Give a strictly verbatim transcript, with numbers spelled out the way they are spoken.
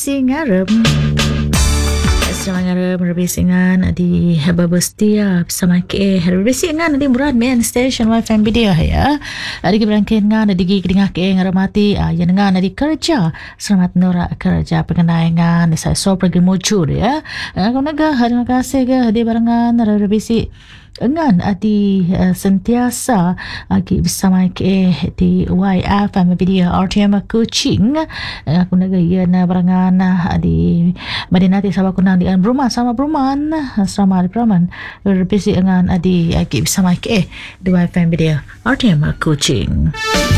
berbisi ngarem. Selamat ngarem berbisi ngan di Babustia bersama ke berbisi ngan di Murad main station Y F M video ya. Adi berangkin ngan di gigi dengar ke ngaramati ya ngan di kerja. Selamat nora kerja pengenai ngan saya so pergi muncul ya. Aku naga terima kasih ke di barangan berbisi ngan adi uh, sentiasa lagi bersama ke di Y F M video R T M Kuching. Uh, aku naga ia na barangan adi madinati sabak kunang di rumah sama perumahan selama di perumahan berbisi ngan adi lagi bersama ke di Y F M video R T M Kuching.